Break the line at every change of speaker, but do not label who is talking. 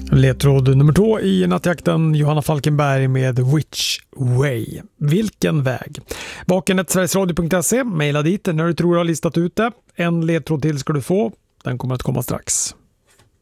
Ledtråd nummer 2 i nattjakten, Johanna Falkenberg med Which Way? Vilken väg? Vaken@sverigesradio.se, mejla dit när du tror du har listat ut det. En ledtråd till ska du få, den kommer att komma strax.